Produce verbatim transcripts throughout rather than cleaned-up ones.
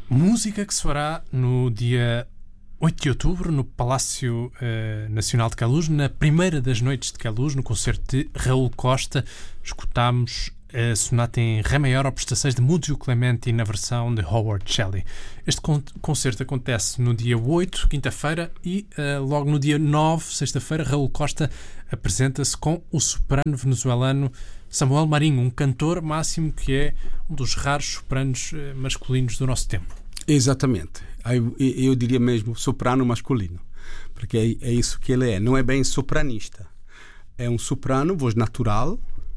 Música que se fará no dia oito de outubro no Palácio uh, Nacional de Queluz, na primeira das noites de Queluz, no concerto de Raul Costa. Escutámos a sonata em Ré maior, opus dezasseis de Muzio Clementi, na versão de Howard Shelley. Este con- concerto acontece no dia oito, quinta-feira, e uh, logo no dia nove, sexta-feira, Raul Costa apresenta-se com o soprano venezuelano Samuel Marinho, um cantor máximo que é um dos raros sopranos uh, masculinos do nosso tempo. Exatamente. Eu, eu diria mesmo soprano masculino, porque é, é isso que ele é. Não é bem sopranista. É um soprano, voz natural,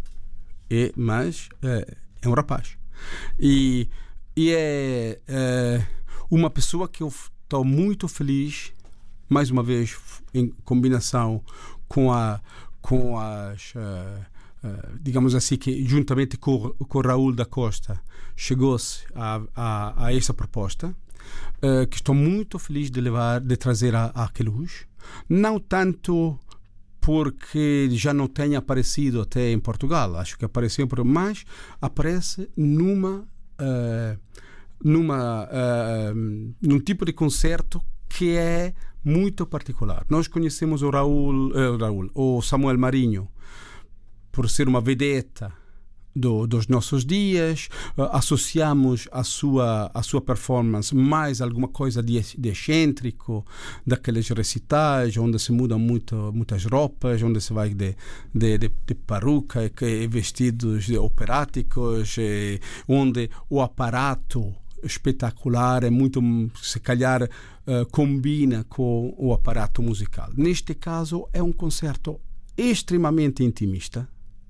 é, mas é, é um rapaz. E, e é, é uma pessoa que eu estou muito feliz, mais uma vez, em combinação com, a, com as... Uh, Uh, digamos assim, que juntamente com, com Raul da Costa chegou-se a, a, a essa proposta, uh, que estou muito feliz de levar, de trazer a, a Queluz. Não tanto porque já não tenha aparecido até em Portugal, acho que apareceu, mas aparece numa uh, numa uh, num tipo de concerto que é muito particular. Nós conhecemos o Raul, uh, Raul o Samuel Marinho por ser uma vedeta do, dos nossos dias, uh, associamos a sua, a sua performance mais alguma coisa de, de excêntrico, daqueles recitais onde se mudam muito, muitas roupas, onde se vai de, de, de, de peruca e vestidos operáticos, e onde o aparato espetacular é muito, se calhar, uh, combina com o aparato musical. Neste caso é um concerto extremamente intimista,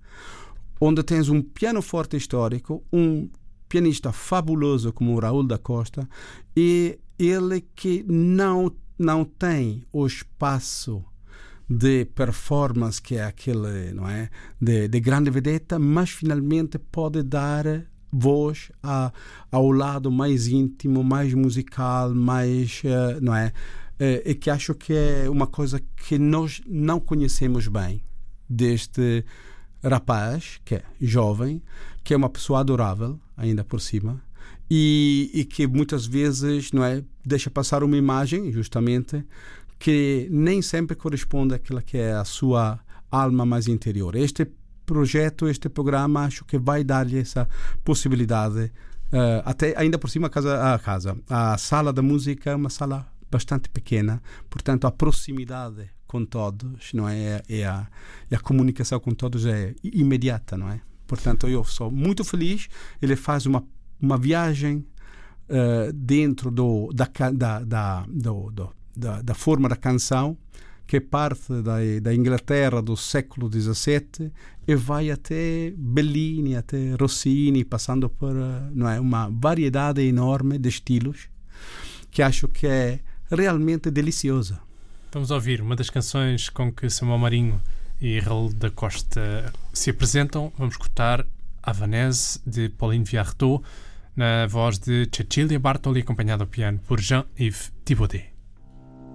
onde tens um pianoforte histórico, um pianista fabuloso como o Raul da Costa, e ele que não, não tem o espaço de performance que é aquele, não é, de, de grande vedeta, mas finalmente pode dar voz a, ao lado mais íntimo, mais musical, mais, uh, não é, e que acho que é uma coisa que nós não conhecemos bem deste rapaz, que é jovem, que é uma pessoa adorável, ainda por cima, e, e que muitas vezes, não é, deixa passar uma imagem, justamente, que nem sempre corresponde àquela que é a sua alma mais interior. Este projeto, este programa, acho que vai dar-lhe essa possibilidade, uh, até ainda por cima a casa, a casa, a sala da música é uma sala bastante pequena, portanto a proximidade com todos, não é, e a, e a comunicação com todos é imediata, não é? Portanto eu sou muito feliz. Ele faz uma uma viagem uh, dentro do da da da, do, do, da da forma da canção, que parte da, da Inglaterra do século dezassete e vai até Bellini, até Rossini, passando por, não é, uma variedade enorme de estilos que acho que é realmente deliciosa. Vamos ouvir uma das canções com que Samuel Marinho e Raul da Costa se apresentam. Vamos escutar Havanaise, de Pauline Viardot, na voz de Cecilia Bartoli, acompanhada ao piano por Jean-Yves Thibaudet.